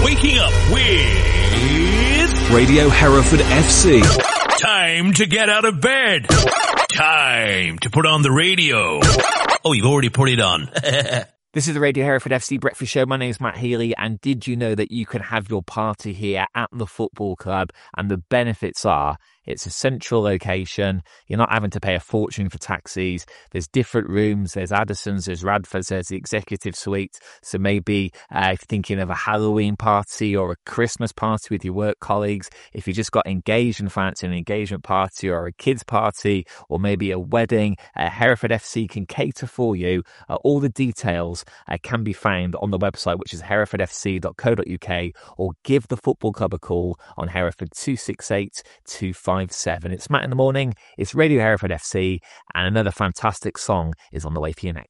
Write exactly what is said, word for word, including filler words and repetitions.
Waking up with Radio Hereford F C. Time to get out of bed. Time to put on the radio. Oh, you've already put it on. This is the Radio Hereford F C Breakfast Show. My name is Matt Healy, and did you know that you can have your party here at the football club? And the benefits are it's a central location. You're not having to pay a fortune for taxis. There's different rooms. There's Addison's, there's Radford's, there's the executive suite. So maybe uh, if you're thinking of a Halloween party or a Christmas party with your work colleagues, if you just got engaged and fancy an engagement party or a kids party or maybe a wedding, uh, Hereford F C can cater for you. Uh, all the details uh, can be found on the website, which is hereford f c dot co dot u k, or give the football club a call on Hereford two six eight two five seven. It's Matt in the morning. It's Radio Hereford F C, and another fantastic song is on the way for you next.